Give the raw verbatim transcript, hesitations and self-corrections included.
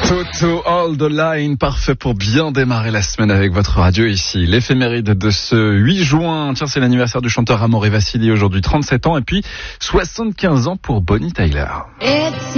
Toto Hold the Line, parfait pour bien démarrer la semaine avec votre radio ici. L'éphéméride de ce huit juin, tiens, c'est l'anniversaire du chanteur Amaury Vassili, aujourd'hui trente-sept ans, et puis soixante-quinze ans pour Bonnie Tyler. It's